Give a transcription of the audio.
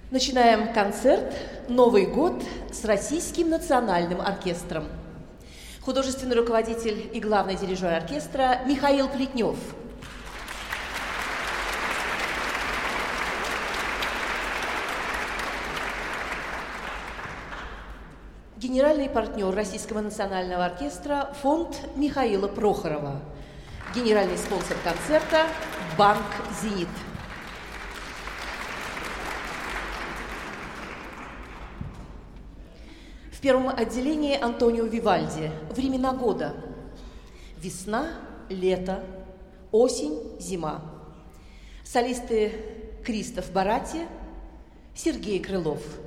Начинаем концерт «Новый год» с Российским национальным оркестром. Художественный руководитель и главный дирижер оркестра Михаил Плетнев. Генеральный партнер Российского национального оркестра фонд Михаила Прохорова. Генеральный спонсор концерта Банк «Зенит». В первом отделении Антонио Вивальди «Времена года». Весна, лето, осень, зима. Солисты Кристоф Барати, Сергей Крылов.